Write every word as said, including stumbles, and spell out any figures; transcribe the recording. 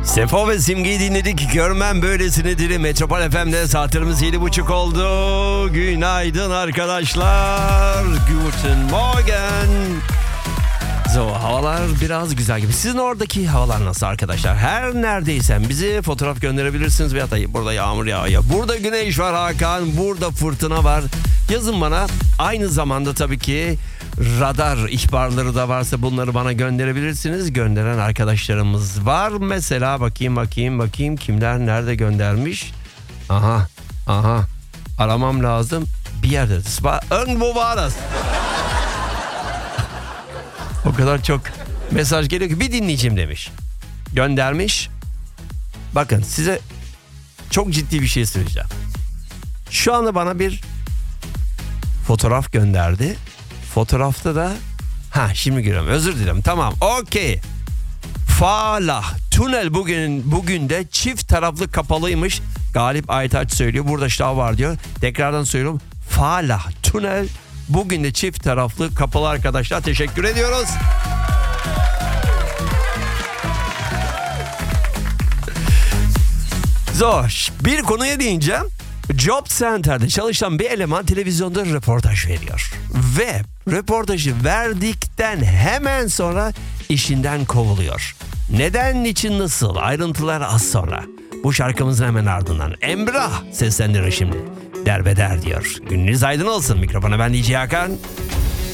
Sefo ve Simge'yi dinledik. Görmem böylesinidir. Metropol F M'de saatlerimiz yedi buçuk oldu. Günaydın arkadaşlar. Guten Morgen. So, havalar biraz güzel gibi. Sizin oradaki havalar nasıl arkadaşlar? Her neredeysen bizi fotoğraf gönderebilirsiniz. Veyahut da burada yağmur yağıyor. Burada güneş var Hakan. Burada fırtına var. Yazın bana. Aynı zamanda tabii ki radar ihbarları da varsa bunları bana gönderebilirsiniz. Gönderen arkadaşlarımız var. Mesela bakayım bakayım bakayım kimler nerede göndermiş. Aha aha aramam lazım. Bir yerde. Irgendwo war das. O kadar çok mesaj geliyor ki bir dinleyicim demiş. Göndermiş. Bakın size çok ciddi bir şey söyleyeceğim. Şu anda bana bir fotoğraf gönderdi. Fotoğrafta da ha şimdi görüyorum, özür dilerim, tamam, okey. Falah tünel bugün bugün de çift taraflı kapalıymış. Galip Aytaç söylüyor. Burada şah var diyor. Tekrardan söylüyorum. Falah tünel bugün de çift taraflı kapalı arkadaşlar. Teşekkür ediyoruz. Zor. Bir konuya değineceğim. Job Center'de çalışan bir eleman televizyonda röportaj veriyor. Ve röportajı verdikten hemen sonra işinden kovuluyor. Neden, niçin, nasıl? Ayrıntılar az sonra. Bu şarkımızın hemen ardından Emrah seslendirir şimdi. Derbeder diyor. Gününüz aydın olsun. Mikrofona ben D J Hakan.